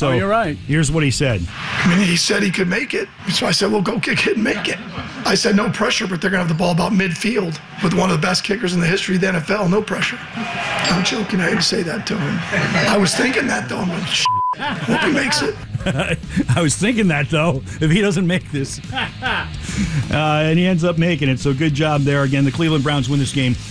So you're right. Here's what he said. I mean, he said he could make it. So I said, well, go kick it and make it. I said, no pressure, but they're going to have the ball about midfield with one of the best kickers in the history of the NFL. No pressure. I'm joking. I didn't say that to him. I was thinking that, though. I'm like, hope he makes it. I was thinking that, though, if he doesn't make this. And he ends up making it, so good job there. Again, the Cleveland Browns win this game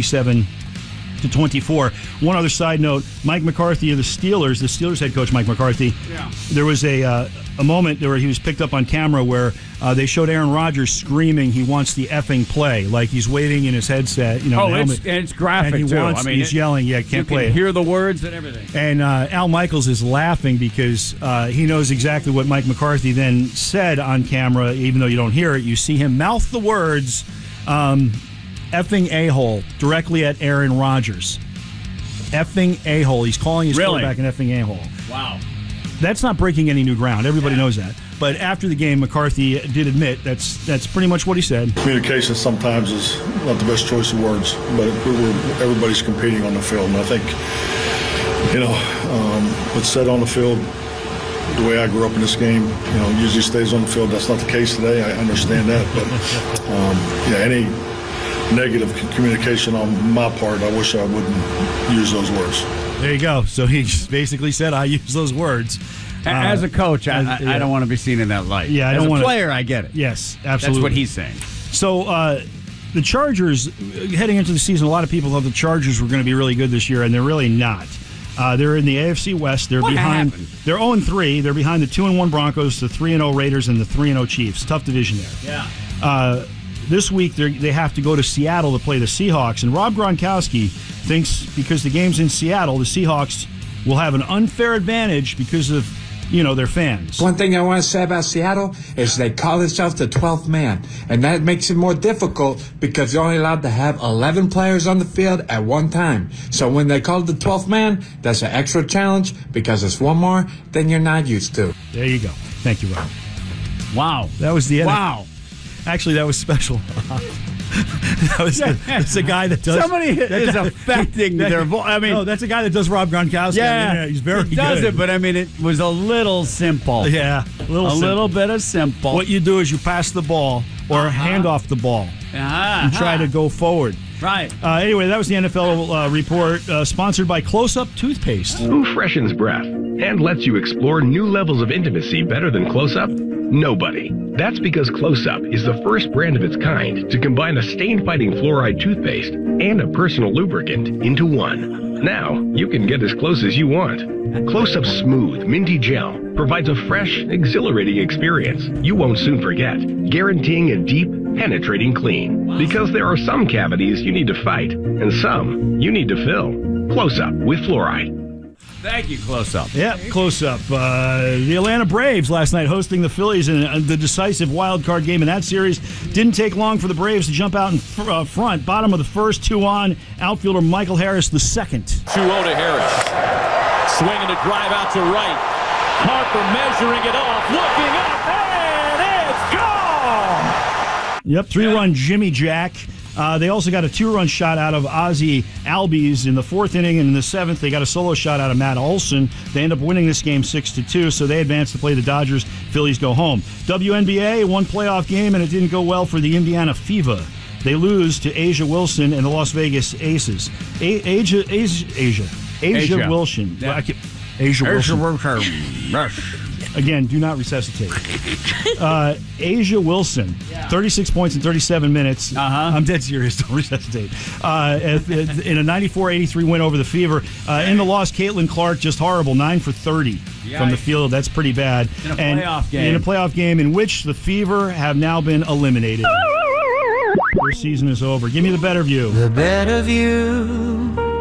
27-24. One other side note, Mike McCarthy of the Steelers head coach Mike McCarthy, there was a moment where he was picked up on camera where they showed Aaron Rodgers screaming he wants the effing play, like he's waiting in his headset. It's graphic, and too. He's yelling, can't play it. You can hear the words and everything. And Al Michaels is laughing because he knows exactly what Mike McCarthy then said on camera, even though you don't hear it. You see him mouth the words, effing a-hole, directly at Aaron Rodgers. Effing a-hole. He's calling his quarterback an effing a-hole. Wow. That's not breaking any new ground. Everybody knows that. But after the game, McCarthy did admit that's pretty much what he said. Communication sometimes is not the best choice of words, but everybody's competing on the field. And I think, what's said on the field, the way I grew up in this game, usually stays on the field. That's not the case today. I understand that. But, any negative communication on my part, I wish I wouldn't use those words. There you go. So he just basically said, I use those words. As a coach, I don't want to be seen in that light. Yeah, as a player, I get it. Yes, absolutely. That's what he's saying. So the Chargers, heading into the season, a lot of people thought the Chargers were going to be really good this year, and they're really not. They're in the AFC West. They're behind. Happened? They're 0-3. They're behind the 2-1 Broncos, the 3-0 Raiders, and the 3-0 Chiefs. Tough division there. Yeah. This week, they have to go to Seattle to play the Seahawks. And Rob Gronkowski thinks because the game's in Seattle, the Seahawks will have an unfair advantage because of, their fans. One thing I want to say about Seattle is they call themselves the 12th man. And that makes it more difficult because they're only allowed to have 11 players on the field at one time. So when they call it the 12th man, that's an extra challenge because it's one more than you're not used to. There you go. Thank you, Rob. Wow. That was the end. Wow. Actually, that was special. That's a guy that does. Somebody is affecting their voice. No, that's a guy that does Rob Gronkowski. Yeah, he's very good. Does it? But it was a little simple. Yeah, a little bit of simple. What you do is you pass the ball or hand off the ball and try to go forward. Right. Anyway, that was the NFL report, sponsored by Close Up Toothpaste. Who freshens breath and lets you explore new levels of intimacy better than Close Up? Nobody. That's because Close Up is the first brand of its kind to combine a stain-fighting fluoride toothpaste and a personal lubricant into one. Now, you can get as close as you want. Close Up Smooth Minty Gel provides a fresh, exhilarating experience you won't soon forget, guaranteeing a deep, penetrating clean. Because there are some cavities you need to fight, and some you need to fill. Close Up with fluoride. Thank you, Close Up. Yeah, Close Up. The Atlanta Braves last night hosting the Phillies in the decisive wild card game in that series. Didn't take long for the Braves to jump out in front. Bottom of the first, 2-on. Outfielder Michael Harris, the second. 2-0 to Harris. Swinging a drive out to right. Harper measuring it off, looking up, and it's gone! Yep, 3-run Jimmy Jack. They also got a 2-run shot out of Ozzie Albies in the 4th inning, and in the 7th, they got a solo shot out of Matt Olson. They end up winning this game 6-2, so they advance to play the Dodgers. Phillies go home. WNBA, one playoff game, and it didn't go well for the Indiana Fever. They lose to Asia Wilson and the Las Vegas Aces. Asia Wilson. Yeah. Asia Wilson. Again, do not resuscitate. Asia Wilson, 36 points in 37 minutes. I'm dead serious. Don't resuscitate. In a 94-83 win over the Fever. In the loss, Caitlin Clark, just horrible, 9 for 30 from the field. That's pretty bad. In a playoff game. In a playoff game in which the Fever have now been eliminated. Their season is over. Give me the better view. The better view.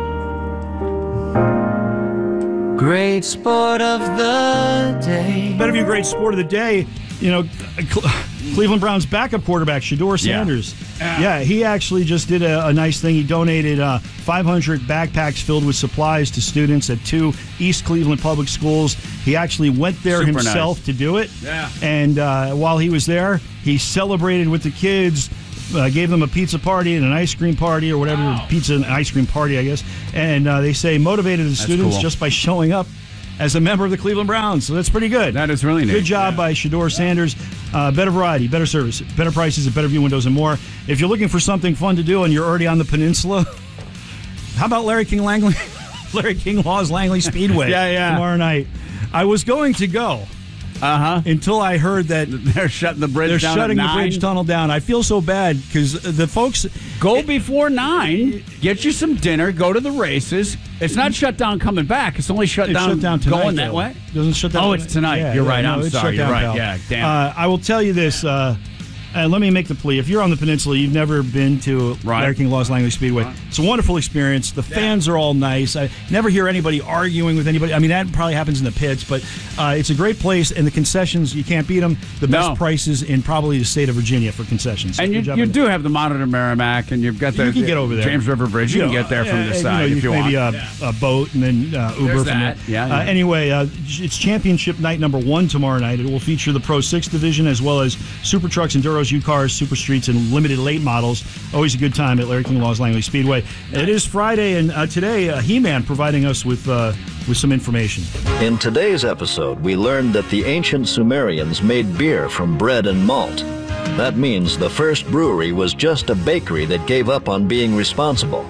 Great sport of the day. Better view, great sport of the day. Cleveland Browns backup quarterback, Shedeur Sanders. Yeah, he actually just did a nice thing. He donated 500 backpacks filled with supplies to students at 2 East Cleveland public schools. He actually went there himself to do it. Yeah. And while he was there, he celebrated with the kids, gave them a pizza party and an ice cream party or whatever, pizza and ice cream party, I guess. And they say motivated the students just by showing up as a member of the Cleveland Browns. So that's pretty good. That is really neat. Good job by Shador Sanders. Better variety, better service, better prices at Better View Windows and more. If you're looking for something fun to do and you're already on the peninsula, how about Larry King Law's Langley Speedway tomorrow night? I was going to go. Until I heard that they're shutting the bridge down. They're shutting the bridge tunnel down. I feel so bad because the folks go before 9, get you some dinner, go to the races. It's not shut down coming back. It's only shut down tonight, going that way. Doesn't shut down. Oh, it's tonight. Yeah, You're right. No, I'm sorry. You're right. Pal. Yeah, damn. I will tell you this. Let me make the plea. If you're on the peninsula, you've never been to Larry King Law's Langley Speedway. It's a wonderful experience. The fans are all nice. I never hear anybody arguing with anybody. I mean, that probably happens in the pits, but it's a great place, and the concessions, you can't beat them. The best prices in probably the state of Virginia for concessions. And you do have the Monitor Merrimack, and you've got the you can get over there. James River Bridge. You can get there from the side if you maybe want. a boat and then Uber from there. Anyway, it's championship night number 1 tomorrow night. It will feature the Pro 6 division as well as Super Trucks, Enduros, U-Cars, Super Streets, and limited late models. Always a good time at Larry King Law's Langley Speedway. It is Friday, and today He-Man providing us with some information. In today's episode, we learned that the ancient Sumerians made beer from bread and malt. That means the first brewery was just a bakery that gave up on being responsible.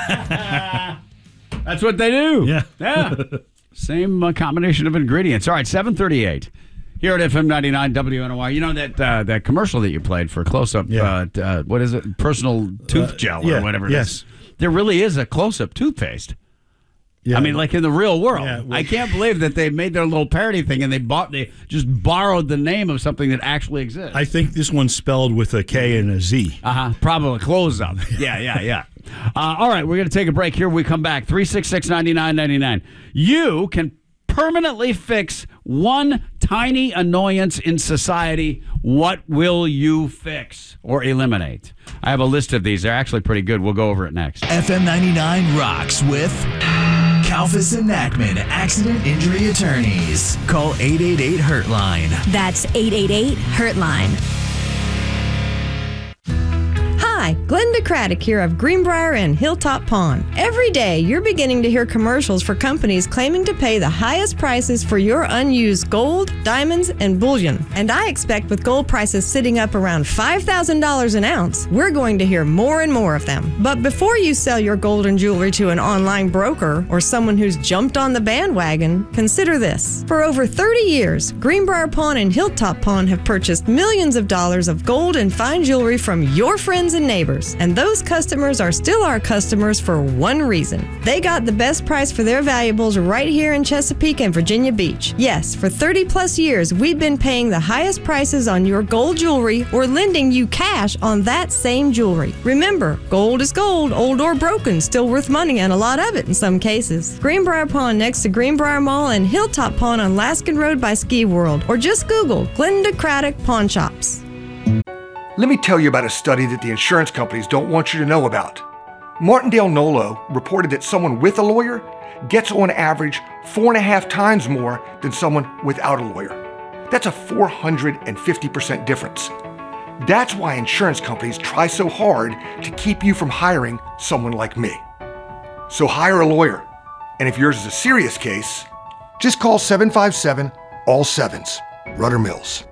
That's what they do. Yeah. Same combination of ingredients. All right, 7:38. Here at FM 99 WNOR, you know that commercial that you played for Close-Up, what is it, personal tooth gel or whatever it is. There really is a Close-Up toothpaste. Yeah. I mean, like in the real world. Yeah, I can't believe that they made their little parody thing and they just borrowed the name of something that actually exists. I think this one's spelled with a K and a Z. Probably Close-Up. Yeah. All right, we're going to take a break here. When we come back, 366-9999. You can permanently fix one tiny annoyance in society. What will you fix or eliminate? I have a list of these. They're actually pretty good. We'll go over it next. FM 99 rocks with Kalfas and Nachman Accident Injury Attorneys. Call 888-HURT-LINE. That's 888-HURT-LINE. Hi, Glenda Craddock here of Greenbrier and Hilltop Pawn. Every day, you're beginning to hear commercials for companies claiming to pay the highest prices for your unused gold, diamonds, and bullion. And I expect with gold prices sitting up around $5,000 an ounce, we're going to hear more and more of them. But before you sell your gold and jewelry to an online broker or someone who's jumped on the bandwagon, consider this. For over 30 years, Greenbrier Pawn and Hilltop Pawn have purchased millions of dollars of gold and fine jewelry from your friends and neighbors. And those customers are still our customers for one reason. They got the best price for their valuables right here in Chesapeake and Virginia Beach. Yes, for 30 plus years, we've been paying the highest prices on your gold jewelry or lending you cash on that same jewelry. Remember, gold is gold, old or broken, still worth money and a lot of it in some cases. Greenbrier Pawn next to Greenbrier Mall and Hilltop Pawn on Laskin Road by Ski World. Or just Google Glenda Craddock Pawn Shops. Let me tell you about a study that the insurance companies don't want you to know about. Martindale Nolo reported that someone with a lawyer gets on average 4.5 times more than someone without a lawyer. That's a 450% difference. That's why insurance companies try so hard to keep you from hiring someone like me. So hire a lawyer. And if yours is a serious case, just call 757-ALL-7s. Rudder Mills.